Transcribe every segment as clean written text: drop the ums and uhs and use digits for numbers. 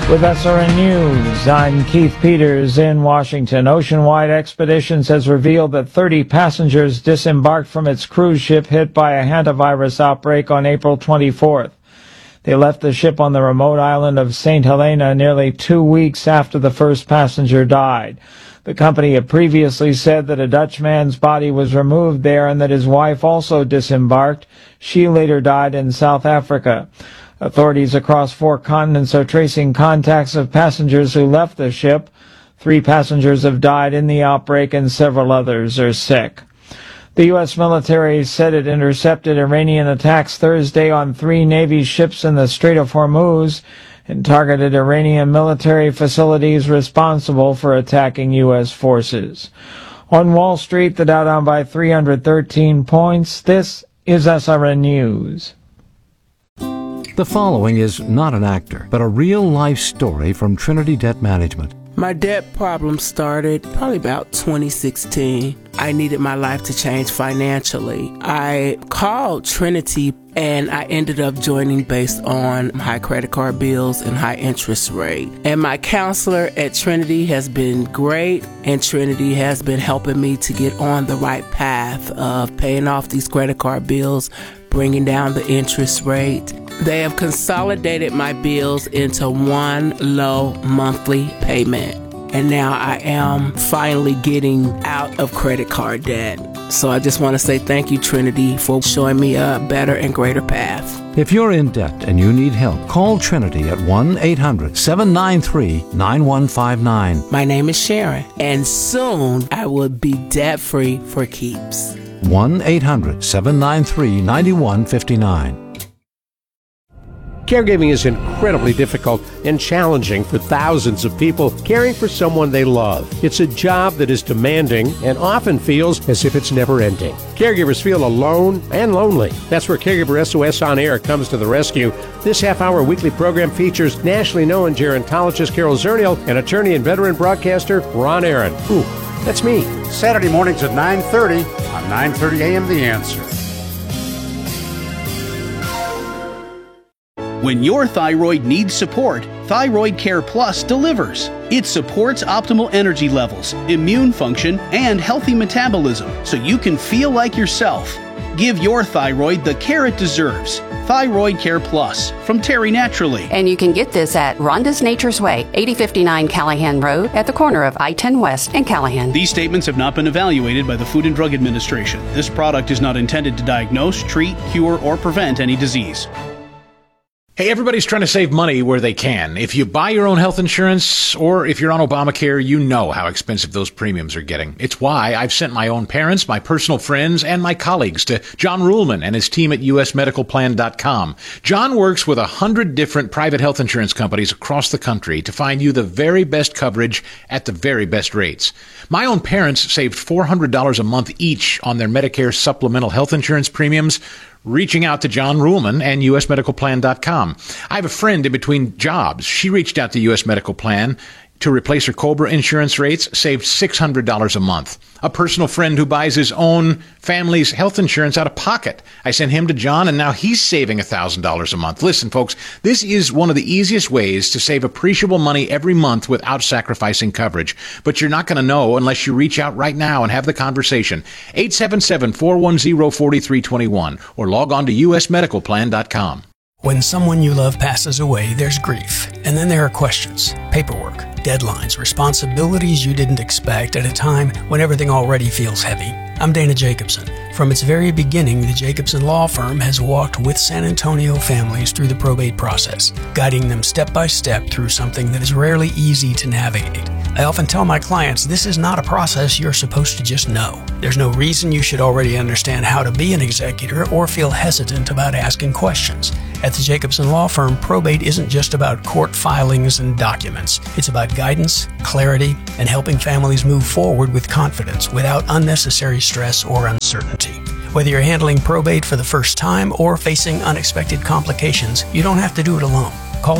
With SRN News, I'm Keith Peters in Washington. Oceanwide Expeditions has revealed that 30 passengers disembarked from its cruise ship hit by a hantavirus outbreak on April 24th. They left the ship on the remote island of St. Helena nearly 2 weeks after the first passenger died. The company had previously said that a Dutch man's body was removed there and that his wife also disembarked. She later died in South Africa. Authorities across 4 continents are tracing contacts of passengers who left the ship. 3 passengers have died in the outbreak and several others are sick. The U.S. military said it intercepted Iranian attacks Thursday on 3 Navy ships in the Strait of Hormuz and targeted Iranian military facilities responsible for attacking U.S. forces. On Wall Street, the Dow down by 313 points. This is SRN News. The following is not an actor, but a real-life story from Trinity Debt Management. My debt problem started probably about 2016. I needed my life to change financially. I called Trinity and I ended up joining based on high credit card bills and high interest rate. And my counselor at Trinity has been great, and Trinity has been helping me to get on the right path of paying off these credit card bills, bringing down the interest rate. They have consolidated my bills into one low monthly payment. And now I am finally getting out of credit card debt. So I just want to say thank you, Trinity, for showing me a better and greater path. If you're in debt and you need help, call Trinity at 1-800-793-9159. My name is Sharon, and soon I will be debt-free for keeps. 1-800-793-9159. Caregiving is incredibly difficult and challenging for thousands of people caring for someone they love. It's a job that is demanding and often feels as if it's never ending. Caregivers feel alone and lonely. That's where Caregiver SOS On Air comes to the rescue. This half-hour weekly program features nationally known gerontologist Carol Zernial and attorney and veteran broadcaster Ron Aaron. Ooh, that's me. Saturday mornings at 9:30 on 9:30 a.m. The Answer. When your thyroid needs support, Thyroid Care Plus delivers. It supports optimal energy levels, immune function, and healthy metabolism so you can feel like yourself. Give your thyroid the care it deserves. Thyroid Care Plus from Terry Naturally. And you can get this at Rhonda's Nature's Way, 8059 Callahan Road at the corner of I-10 West and Callahan. These statements have not been evaluated by the Food and Drug Administration. This product is not intended to diagnose, treat, cure, or prevent any disease. Hey, everybody's trying to save money where they can. If you buy your own health insurance or if you're on Obamacare, you know how expensive those premiums are getting. It's why I've sent my own parents, my personal friends, and my colleagues to John Ruhlman and his team at usmedicalplan.com. John works with 100 different private health insurance companies across the country to find you the very best coverage at the very best rates. My own parents saved $400 a month each on their Medicare supplemental health insurance premiums, reaching out to John Ruhlman and usmedicalplan.com. I have a friend in between jobs. She reached out to US Medical Plan to replace her COBRA insurance rates, saved $600 a month. A personal friend who buys his own family's health insurance out of pocket. I sent him to John, and now he's saving $1,000 a month. Listen, folks, this is one of the easiest ways to save appreciable money every month without sacrificing coverage. But you're not going to know unless you reach out right now and have the conversation. 877-410-4321 or log on to usmedicalplan.com. When someone you love passes away, there's grief. And then there are questions, paperwork, deadlines, responsibilities you didn't expect at a time when everything already feels heavy. I'm Dana Jacobson. From its very beginning, the Jacobson Law Firm has walked with San Antonio families through the probate process, guiding them step by step through something that is rarely easy to navigate. I often tell my clients this is not a process you're supposed to just know. There's no reason you should already understand how to be an executor or feel hesitant about asking questions. At the Jacobson Law Firm, probate isn't just about court filings and documents. It's about guidance, clarity, and helping families move forward with confidence without unnecessary stress or uncertainty. Whether you're handling probate for the first time or facing unexpected complications, you don't have to do it alone. Call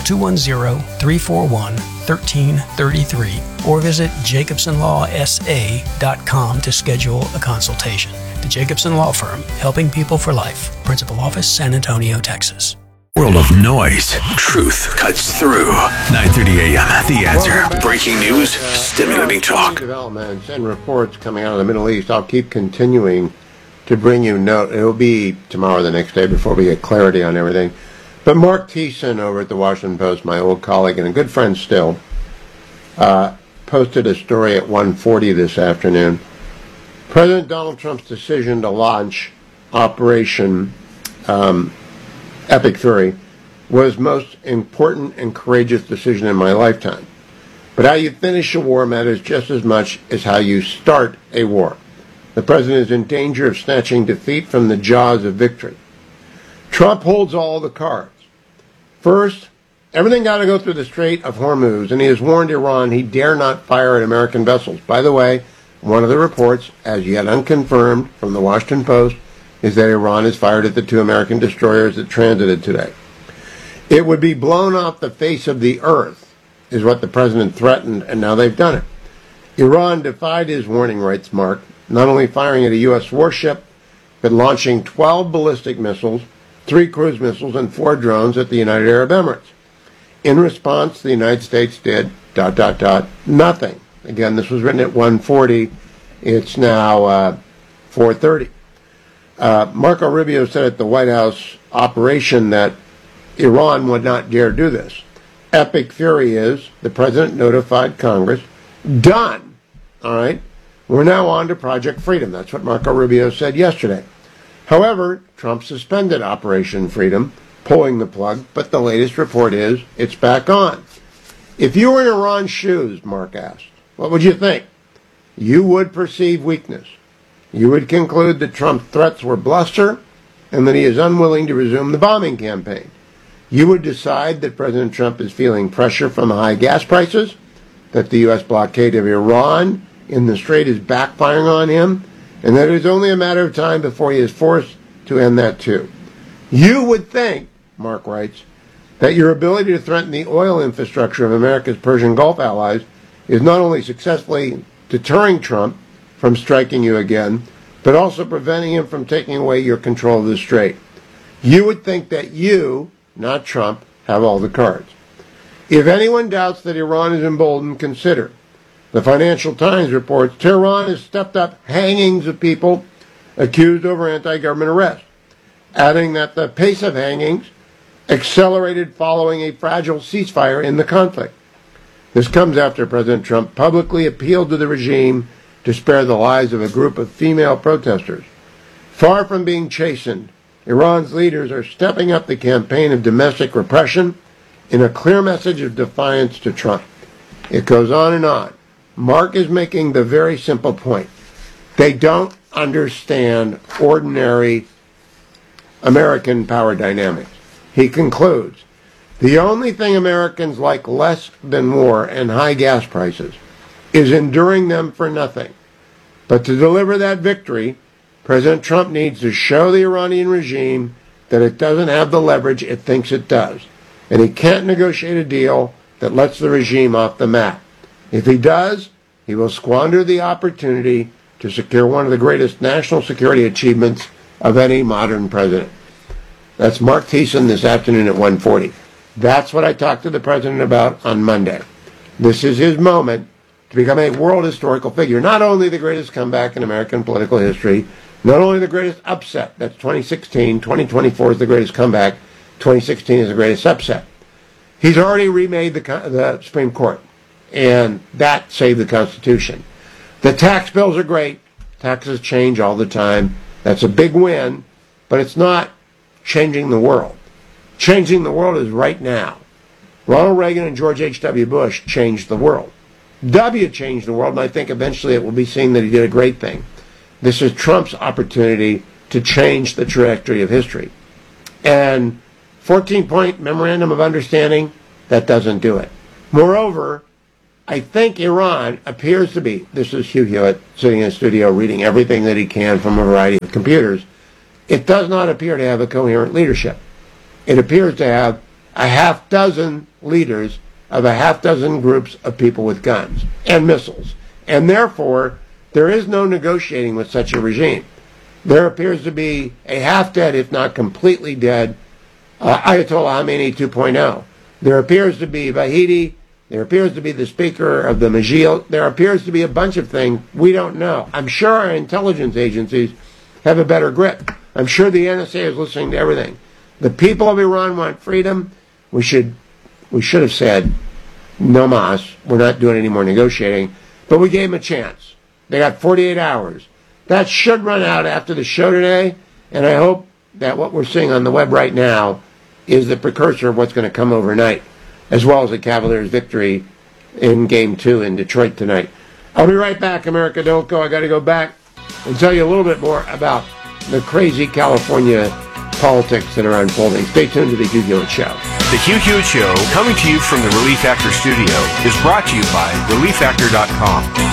210-341-1333 or visit jacobsonlawsa.com to schedule a consultation. The Jacobson Law Firm, helping people for life. Principal Office, San Antonio, Texas. World of noise. Truth cuts through. 9:30 a.m. The Answer. Breaking news, stimulating talk. Developments and reports coming out of the Middle East. I'll keep continuing to bring you note. It'll be tomorrow or the next day before we get clarity on everything. But Mark Thiessen over at the Washington Post, my old colleague and a good friend still, posted a story at 1:40 this afternoon. President Donald Trump's decision to launch Operation Epic Fury was most important and courageous decision in my lifetime. But how you finish a war matters just as much as how you start a war. The president is in danger of snatching defeat from the jaws of victory. Trump holds all the cards. First, everything got to go through the Strait of Hormuz, and he has warned Iran he dare not fire at American vessels. By the way, one of the reports, as yet unconfirmed from the Washington Post, is that Iran has fired at the 2 American destroyers that transited today. It would be blown off the face of the earth, is what the president threatened, and now they've done it. Iran defied his warning, writes Mark, not only firing at a U.S. warship, but launching 12 ballistic missiles, 3 cruise missiles, and 4 drones at the United Arab Emirates. In response, the United States did ... nothing. Again, this was written at 1:40. It's now 4:30. Marco Rubio said at the White House operation that Iran would not dare do this. Epic Fury is, the president notified Congress, done. All right? We're now on to Project Freedom. That's what Marco Rubio said yesterday. However, Trump suspended Operation Freedom, pulling the plug, but the latest report is it's back on. If you were in Iran's shoes, Mark asked, what would you think? You would perceive weakness. You would conclude that Trump's threats were bluster and that he is unwilling to resume the bombing campaign. You would decide that President Trump is feeling pressure from high gas prices, that the U.S. blockade of Iran in the Strait is backfiring on him, and that it is only a matter of time before he is forced to end that too. You would think, Mark writes, that your ability to threaten the oil infrastructure of America's Persian Gulf allies is not only successfully deterring Trump from striking you again, but also preventing him from taking away your control of the Strait. You would think that you, not Trump, have all the cards. If anyone doubts that Iran is emboldened, consider. The Financial Times reports Tehran has stepped up hangings of people accused over anti-government arrest, adding that the pace of hangings accelerated following a fragile ceasefire in the conflict. This comes after President Trump publicly appealed to the regime to spare the lives of a group of female protesters. Far from being chastened, Iran's leaders are stepping up the campaign of domestic repression in a clear message of defiance to Trump. It goes on and on. Mark is making the very simple point. They don't understand ordinary American power dynamics. He concludes, the only thing Americans like less than war and high gas prices is enduring them for nothing. But to deliver that victory, President Trump needs to show the Iranian regime that it doesn't have the leverage it thinks it does. And he can't negotiate a deal that lets the regime off the mat. If he does, he will squander the opportunity to secure one of the greatest national security achievements of any modern president. That's Mark Thiessen this afternoon at 1:40. That's what I talked to the president about on Monday. This is his moment to become a world historical figure. Not only the greatest comeback in American political history, not only the greatest upset, that's 2016, 2024 is the greatest comeback, 2016 is the greatest upset. He's already remade the Supreme Court, and that saved the Constitution. The tax bills are great. Taxes change all the time. That's a big win, but it's not changing the world. Changing the world is right now. Ronald Reagan and George H.W. Bush changed the world. W changed the world, and I think eventually it will be seen that he did a great thing. This is Trump's opportunity to change the trajectory of history. And 14-point memorandum of understanding, that doesn't do it. Moreover, I think Iran appears to be, this is Hugh Hewitt sitting in a studio reading everything that he can from a variety of computers, it does not appear to have a coherent leadership. It appears to have a half dozen leaders of a half dozen groups of people with guns and missiles. And therefore, there is no negotiating with such a regime. There appears to be a half-dead, if not completely dead, Ayatollah Khamenei 2.0. There appears to be Vahidi. There appears to be the speaker of the Majil. There appears to be a bunch of things we don't know. I'm sure our intelligence agencies have a better grip. I'm sure the NSA is listening to everything. The people of Iran want freedom. We should have said, no mas, we're not doing any more negotiating. But we gave them a chance. They got 48 hours. That should run out after the show today, and I hope that what we're seeing on the web right now is the precursor of what's going to come overnight, as well as the Cavaliers' victory in Game 2 in Detroit tonight. I'll be right back, America Don't Go. I got to go back and tell you a little bit more about the crazy California politics that are unfolding. Stay tuned to the Hugh Hewitt Show. The Hugh Hewitt Show, coming to you from the Relief Factor studio, is brought to you by ReliefFactor.com.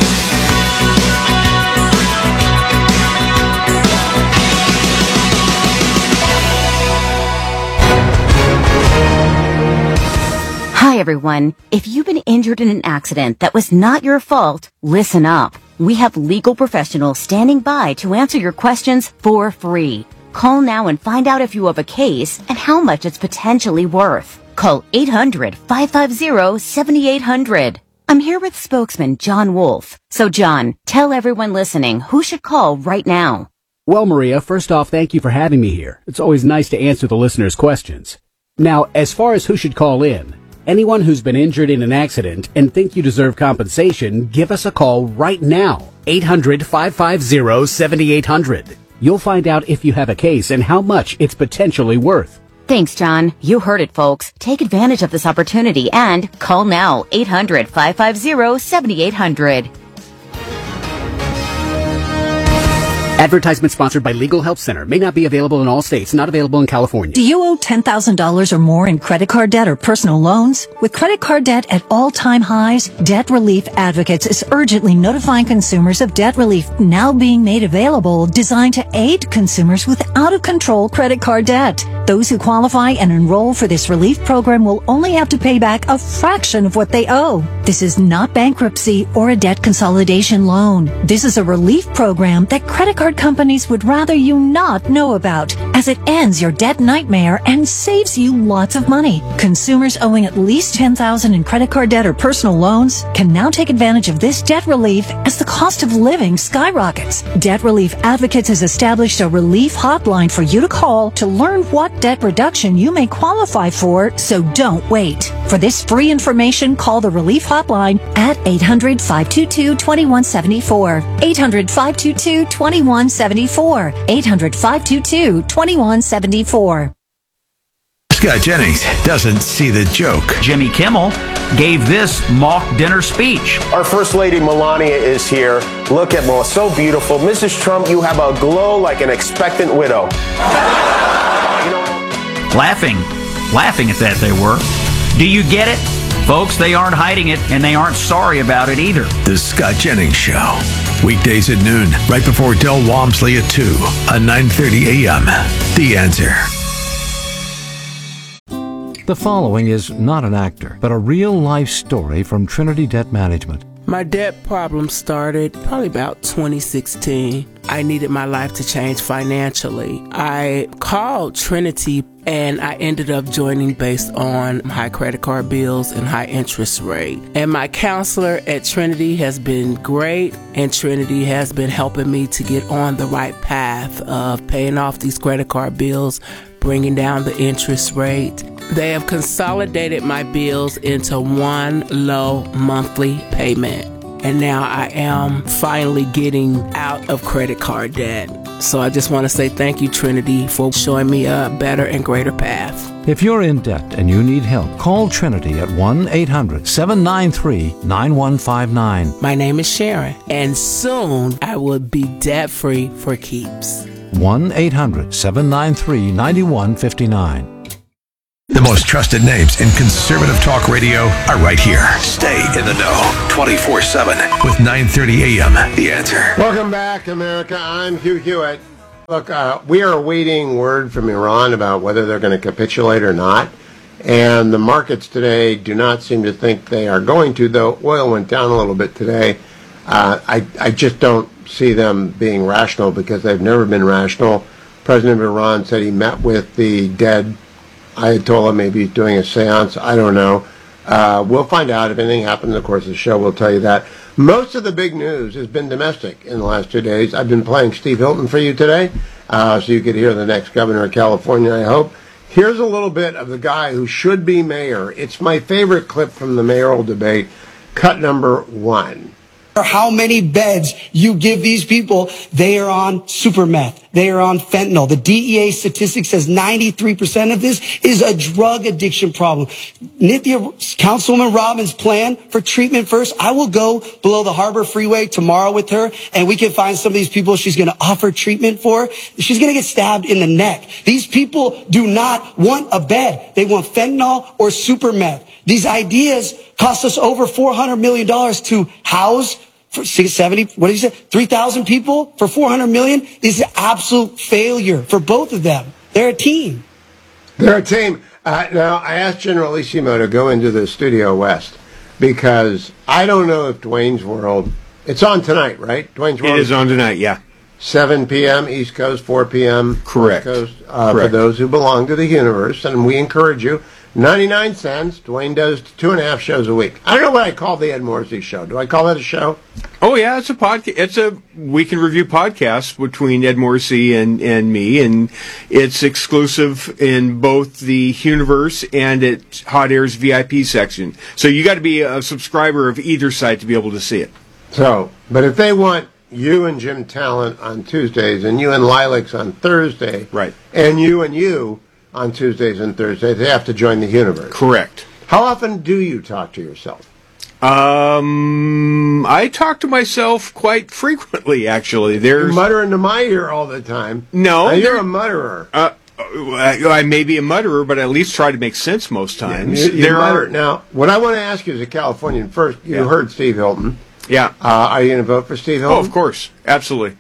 Hi, everyone. If you've been injured in an accident that was not your fault, listen up. We have legal professionals standing by to answer your questions for free. Call now and find out if you have a case and how much it's potentially worth. Call 800-550-7800. I'm here with spokesman John Wolf. So, John, tell everyone listening who should call right now. Well, Maria, first off, thank you for having me here. It's always nice to answer the listeners' questions. Now, as far as who should call in, anyone who's been injured in an accident and think you deserve compensation, give us a call right now. 800-550-7800. You'll find out if you have a case and how much it's potentially worth. Thanks, John. You heard it, folks. Take advantage of this opportunity and call now. 800-550-7800. Advertisement sponsored by Legal Help Center. May not be available in all states. Not available in California. Do you owe $10,000 or more in credit card debt or personal loans? With credit card debt at all-time highs, Debt Relief Advocates is urgently notifying consumers of debt relief now being made available, designed to aid consumers with out-of-control credit card debt. Those who qualify and enroll for this relief program will only have to pay back a fraction of what they owe. This is not bankruptcy or a debt consolidation loan. This is a relief program that credit card companies would rather you not know about, as it ends your debt nightmare and saves you lots of money. Consumers owing at least $10,000 in credit card debt or personal loans can now take advantage of this debt relief as the cost of living skyrockets. Debt Relief Advocates has established a relief hotline for you to call to learn what debt reduction you may qualify for, so don't wait. For this free information, call the relief hotline at 800-522-2174. 800-522-2174. 800-522-2174. Scott Jennings doesn't see the joke. Jimmy Kimmel gave this mock dinner speech. Our First Lady Melania is here. Look at Melania, so beautiful. Mrs. Trump, you have a glow like an expectant widow. Laughing at that they were. Do you get it? Folks, they aren't hiding it, and they aren't sorry about it either. The Scott Jennings Show. Weekdays at noon, right before Del Walmsley at 2 on 9:30 a.m. The Answer. The following is not an actor, but a real-life story from Trinity Debt Management. My debt problem started probably about 2016. I needed my life to change financially. I called Trinity and I ended up joining based on high credit card bills and high interest rate. And my counselor at Trinity has been great, and Trinity has been helping me to get on the right path of paying off these credit card bills, bringing down the interest rate. They have consolidated my bills into one low monthly payment. And now I am finally getting out of credit card debt. So I just want to say thank you, Trinity, for showing me a better and greater path. If you're in debt and you need help, call Trinity at 1-800-793-9159. My name is Sharon, and soon I will be debt-free for keeps. 1-800-793-9159. The most trusted names in conservative talk radio are right here. Stay in the know 24/7 with 9:30 a.m. The Answer. Welcome back, America. I'm Hugh Hewitt. Look, we are awaiting word from Iran about whether they're going to capitulate or not. And the markets today do not seem to think they are going to, though oil went down a little bit today. I just don't see them being rational because they've never been rational. President of Iran said he met with the dead I had told him maybe he's doing a seance. I don't know. We'll find out if anything happens in the course of the show. We'll tell you that. Most of the big news has been domestic in the last 2 days. I've been playing Steve Hilton for you today, so you could hear the next governor of California, I hope. Here's a little bit of the guy who should be mayor. It's my favorite clip from the mayoral debate, cut number 1. How many beds you give these people, they are on super meth. They are on fentanyl. The DEA statistic says 93% of this is a drug addiction problem. Nithya, Councilwoman Robbins' plan for treatment first, I will go below the Harbor Freeway tomorrow with her, and we can find some of these people she's going to offer treatment for. She's going to get stabbed in the neck. These people do not want a bed. They want fentanyl or super meth. These ideas cost us over $400 million to house for 70, what did you say, 3,000 people for $400 million is an absolute failure for both of them. They're a team. They're a team. Now, I asked General Isimo to go into the Studio West because I don't know if Dwayne's World, it's on tonight, right? Dwayne's World. It is on tonight, yeah. 7 p.m. East Coast, 4 p.m. Correct. West Coast, for those who belong to the universe, and we encourage you. 99 cents. Dwayne does 2.5 shows a week. I don't know what I call the Ed Morrissey show. Do I call that a show? Oh yeah, it's a podcast. It's a week in review podcast between Ed Morrissey and me, and it's exclusive in both the Universe and at Hot Air's VIP section. So you got to be a subscriber of either site to be able to see it. So, but if they want you and Jim Talent on Tuesdays, and you and Lilacs on Thursday, right, and you on Tuesdays and Thursdays, they have to join the Universe. Correct. How often do you talk to yourself? I talk to myself quite frequently, actually. You're muttering to my ear all the time. No. You're a mutterer. I may be a mutterer, but I at least try to make sense most times. Yeah, Now, what I want to ask you as a Californian first, you heard Steve Hilton. Yeah. Are you going to vote for Steve Hilton? Oh, of course. Absolutely.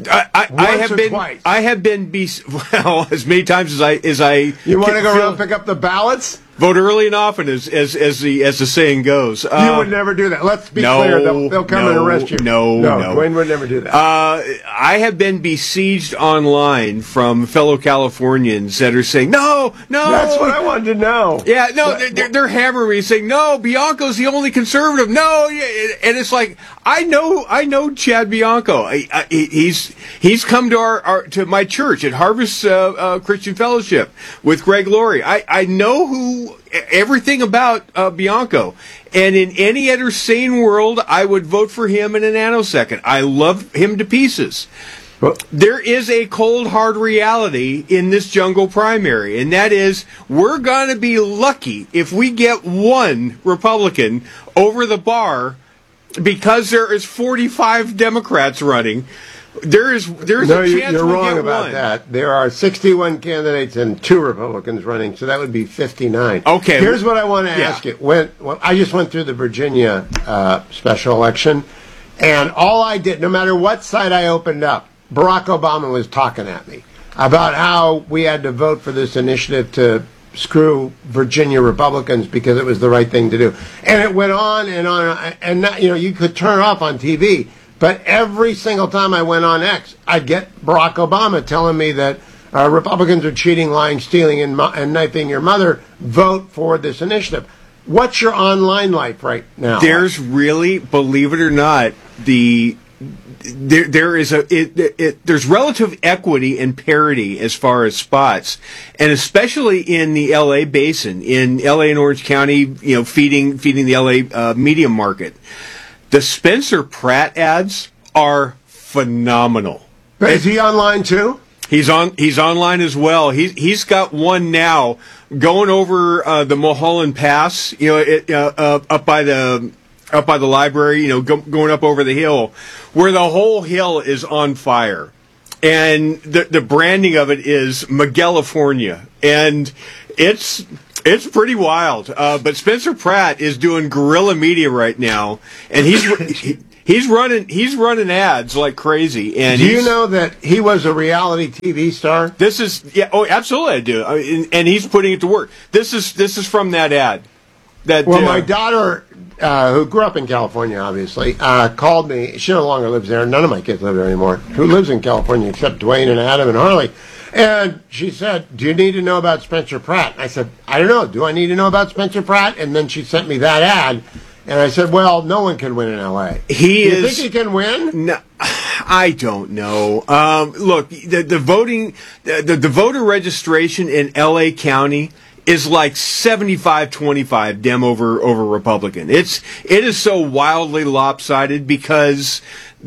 I have been as many times as I. You want to go around and pick up the ballots? Vote early and often, as the saying goes. You would never do that. Let's be clear. They'll come and arrest you. No. Dwayne would never do that. I have been besieged online from fellow Californians that are saying, no. That's what I wanted to know. Yeah, no, they're hammering me, saying, no, Bianco's the only conservative. No, and it's like, I know Chad Bianco. He's come to my church at Harvest Christian Fellowship with Greg Laurie. I know everything about Bianco, and in any other sane world, I would vote for him in a nanosecond. I love him to pieces. There is a cold, hard reality in this jungle primary, and that is we're going to be lucky if we get one Republican over the bar because there is 45 Democrats running. There's a chance you're we'll wrong get about one. that. There are 61 candidates and 2 Republicans running, so that would be 59. Okay. Here's what I want to ask you. I just went through the Virginia special election, and all I did, no matter what site I opened up, Barack Obama was talking at me about how we had to vote for this initiative to screw Virginia Republicans because it was the right thing to do. And it went on, and not, you could turn it off on TV. But every single time I went on X, I'd get Barack Obama telling me that Republicans are cheating, lying, stealing, and knifing your mother. Vote for this initiative. What's your online life right now? There's really, believe it or not, there's relative equity and parity as far as spots, and especially in the LA basin, in LA and Orange County, feeding the LA media market. The Spencer Pratt ads are phenomenal. Is he online too? He's online as well. He's got one now going over the Mulholland Pass, up by the library, going up over the hill, where the whole hill is on fire. And the branding of it is Miguelifornia. And it's pretty wild. But Spencer Pratt is doing guerrilla media right now, and he's running ads like crazy. And do you know that he was a reality TV star? Absolutely I do. And he's putting it to work. This is from that ad. My daughter, who grew up in California, obviously, called me. She no longer lives there. None of my kids live there anymore. Who lives in California except Dwayne and Adam and Harley. And she said, do you need to know about Spencer Pratt? I said, I don't know. Do I need to know about Spencer Pratt? And then she sent me that ad. And I said, well, no one can win in L.A. Do you think he can win? No, I don't know. Look, the voting, the voter registration in L.A. County is like 75-25 Dem over Republican. It is so wildly lopsided because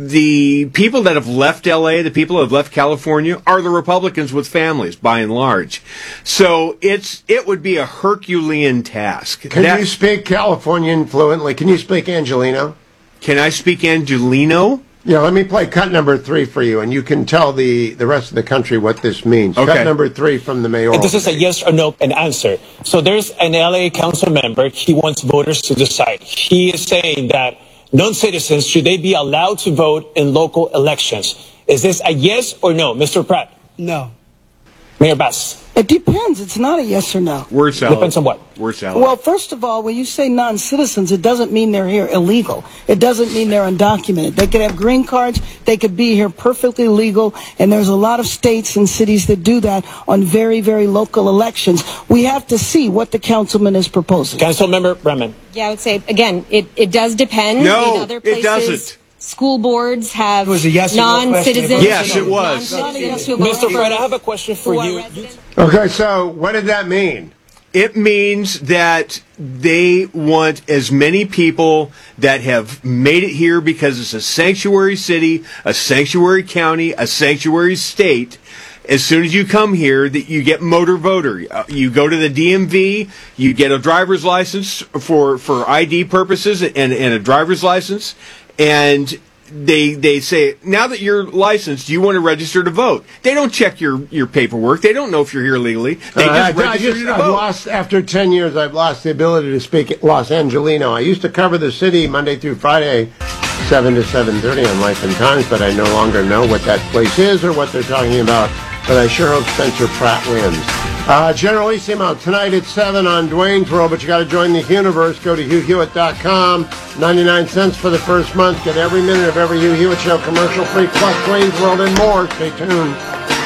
the people that have left LA, the people that have left California, are the Republicans with families, by and large. So it would be a Herculean task. Can you speak Californian fluently? Can you speak Angelino? Can I speak Angelino? Yeah, let me play cut number 3 for you, and you can tell the rest of the country what this means. Okay. Cut number 3 from the mayoral. And this is a yes or no an answer. So there's an LA council member. He wants voters to decide. He is saying that non-citizens, should they be allowed to vote in local elections? Is this a yes or no, Mr. Pratt? No. Mayor Bass? It depends. It's not a yes or no. Word salad. Depends on what? Word salad. Well, first of all, when you say non-citizens, it doesn't mean they're here illegal. It doesn't mean they're undocumented. They could have green cards. They could be here perfectly legal. And there's a lot of states and cities that do that on very, very local elections. We have to see what the councilman is proposing. Councilmember Bremen. Yeah, I would say, again, it does depend. No, in other places, it doesn't. School boards have was a yes or no non-citizens. Yes, it was. Mr. Fred, I have a question for you. Okay, so what did that mean? It means that they want as many people that have made it here because it's a sanctuary city, a sanctuary county, a sanctuary state. As soon as you come here, that you get motor voter. You go to the DMV, you get a driver's license for ID purposes and a driver's license, and they say, now that you're licensed, you want to register to vote. They don't check your paperwork. They don't know if you're here legally. They just register to vote. I've lost, after 10 years, I've lost the ability to speak Los Angelino. I used to cover the city Monday through Friday, 7 to 7:30 on Life and Times, but I no longer know what that place is or what they're talking about. But I sure hope Spencer Pratt wins. Generalissimo, tonight at 7 on Dwayne's World, but you got to join the universe. Go to HughHewitt.com. 99 cents for the first month. Get every minute of every Hugh Hewitt show commercial free, plus Dwayne's World and more. Stay tuned.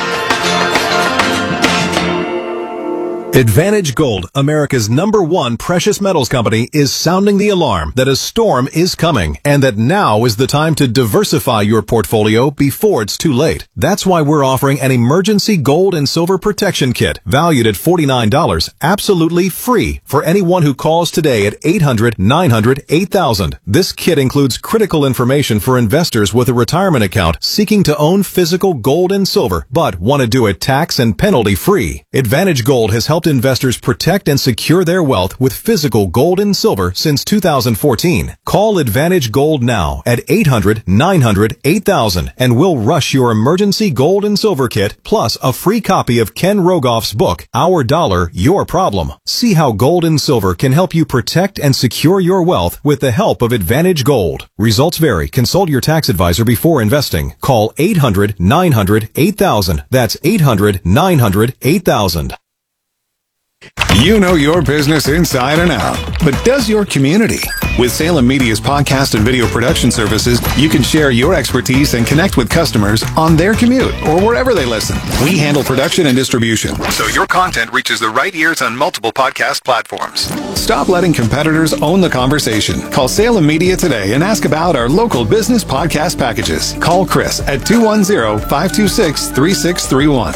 Advantage Gold, America's #1 precious metals company, is sounding the alarm that a storm is coming and that now is the time to diversify your portfolio before it's too late. That's why we're offering an emergency gold and silver protection kit valued at $49, absolutely free for anyone who calls today at 800-900-8000. This kit includes critical information for investors with a retirement account seeking to own physical gold and silver but want to do it tax and penalty free. Advantage Gold has helped investors protect and secure their wealth with physical gold and silver since 2014. Call Advantage Gold now at 800-900-8000 and we'll rush your emergency gold and silver kit plus a free copy of Ken Rogoff's book, Our Dollar, Your Problem. See how gold and silver can help you protect and secure your wealth with the help of Advantage Gold. Results vary. Consult your tax advisor before investing. Call 800-900-8000. That's 800-900-8000. You know your business inside and out, but does your community? With Salem Media's podcast and video production services, you can share your expertise and connect with customers on their commute or wherever they listen. We handle production and distribution, so your content reaches the right ears on multiple podcast platforms. Stop letting competitors own the conversation. Call Salem Media today and ask about our local business podcast packages. Call Chris at 210-526-3631.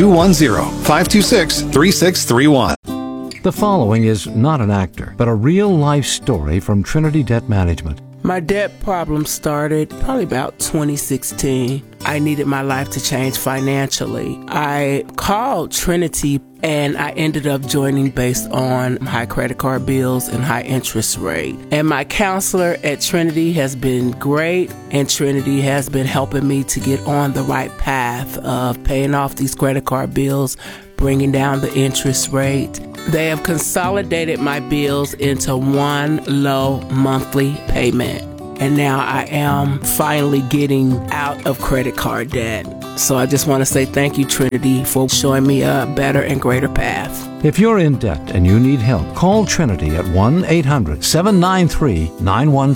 210-526-3631. The following is not an actor, but a real-life story from Trinity Debt Management. My debt problem started probably about 2016. I needed my life to change financially. I called Trinity and I ended up joining based on high credit card bills and high interest rate. And my counselor at Trinity has been great, and Trinity has been helping me to get on the right path of paying off these credit card bills, bringing down the interest rate. They have consolidated my bills into one low monthly payment. And now I am finally getting out of credit card debt. So I just want to say thank you, Trinity, for showing me a better and greater path. If you're in debt and you need help, call Trinity at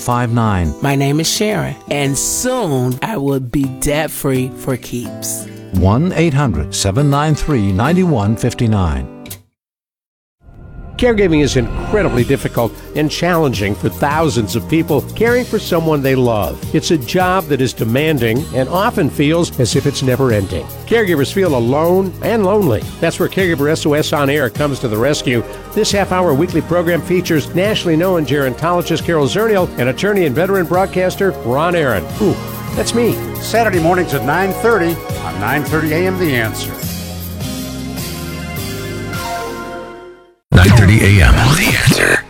1-800-793-9159. My name is Sharon, and soon I will be debt-free for keeps. 1-800-793-9159. Caregiving is incredibly difficult and challenging for thousands of people caring for someone they love. It's a job that is demanding and often feels as if it's never ending. Caregivers feel alone and lonely. That's where Caregiver SOS On Air comes to the rescue. This half-hour weekly program features nationally known gerontologist Carol Zernial and attorney and veteran broadcaster Ron Aaron. Ooh, that's me. Saturday mornings at 9:30 on 9:30 a.m. The Answer. 9:30 a.m. The Answer.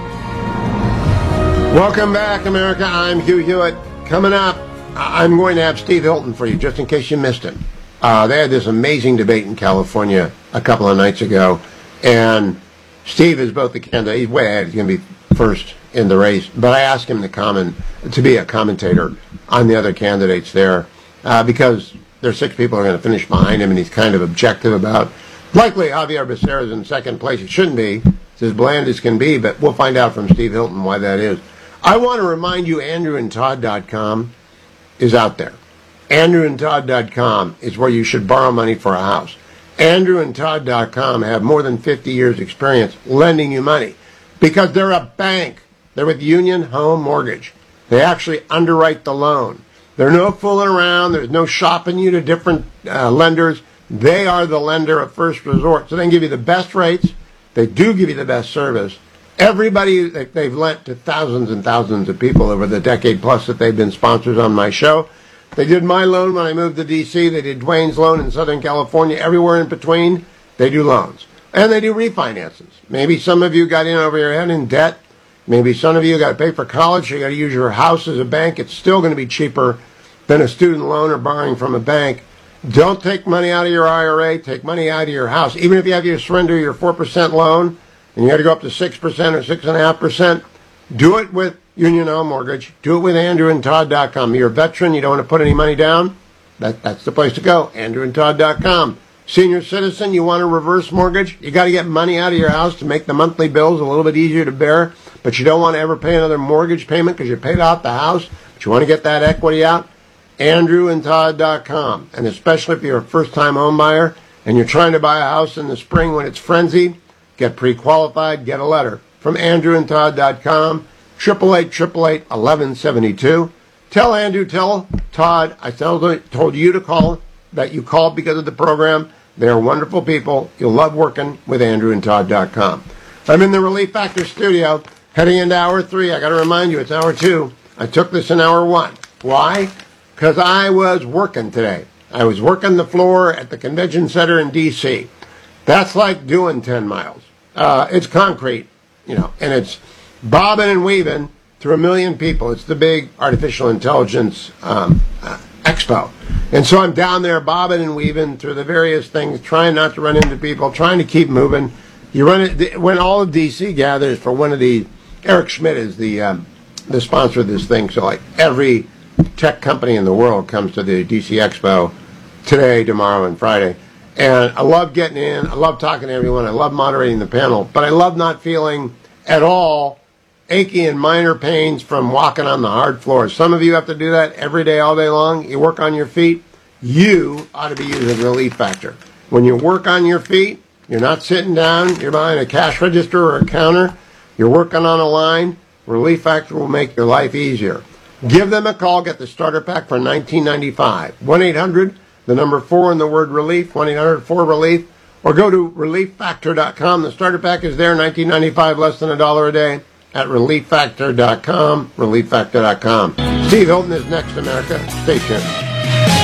Welcome back, America. I'm Hugh Hewitt. Coming up, I'm going to have Steve Hilton for you, just in case you missed him. They had this amazing debate in California a couple of nights ago, and Steve is both the candidate. He's way ahead. He's going to be first in the race. But I asked him to be a commentator on the other candidates there because there's 6 people who are going to finish behind him, and he's kind of objective about. Likely Javier Becerra is in second place. It shouldn't be. It's as bland as can be, but we'll find out from Steve Hilton why that is. I want to remind you, AndrewandTodd.com is out there. AndrewandTodd.com is where you should borrow money for a house. AndrewandTodd.com have more than 50 years experience lending you money because they're a bank. They're with Union Home Mortgage. They actually underwrite the loan. There's no fooling around. There's no shopping you to different lenders. They are the lender of first resort. So they can give you the best rates. They do give you the best service. Everybody, they've lent to thousands and thousands of people over the decade plus that they've been sponsors on my show. They did my loan when I moved to D.C. They did Dwayne's loan in Southern California. Everywhere in between, they do loans. And they do refinances. Maybe some of you got in over your head in debt. Maybe some of you got to pay for college. You got to use your house as a bank. It's still going to be cheaper than a student loan or borrowing from a bank. Don't take money out of your IRA. Take money out of your house. Even if you have to surrender your 4% loan and you got to go up to 6% or 6.5%, do it with Union Home Mortgage. Do it with AndrewandTodd.com. You're a veteran. You don't want to put any money down? That's the place to go. AndrewandTodd.com. Senior citizen, you want a reverse mortgage? You got to get money out of your house to make the monthly bills a little bit easier to bear, but you don't want to ever pay another mortgage payment because you paid off the house, but you want to get that equity out? AndrewandTodd.com. And especially if you're a first-time home buyer and you're trying to buy a house in the spring when it's frenzied, get pre-qualified, get a letter from AndrewandTodd.com, 888-888-1172. Tell Andrew, tell Todd, I told you to call, that you called because of the program. They're wonderful people. You'll love working with AndrewandTodd.com. I'm in the Relief Factor studio, heading into hour 3. I got to remind you, it's hour 2. I took this in hour 1. Why? Because I was working today. I was working the floor at the convention center in D.C. That's like doing 10 miles. It's concrete, and it's bobbing and weaving through 1 million people. It's the big artificial intelligence expo. And so I'm down there bobbing and weaving through the various things, trying not to run into people, trying to keep moving. You run it when all of D.C. gathers for one of the. Eric Schmidt is the sponsor of this thing. So like every tech company in the world comes to the DC Expo today, tomorrow, and Friday. And I love getting in. I love talking to everyone. I love moderating the panel. But I love not feeling at all achy and minor pains from walking on the hard floors. Some of you have to do that every day, all day long. You work on your feet. You ought to be using Relief Factor. When you work on your feet, you're not sitting down. You're behind a cash register or a counter. You're working on a line. Relief Factor will make your life easier. Give them a call. Get the starter pack for $19.95. 1-800, the number 4 and the word relief, 1-800-4RELIEF, or go to relieffactor.com. The starter pack is there, $19.95, less than $1 a day at relieffactor.com, relieffactor.com. Steve Hilton is next, America. Stay tuned.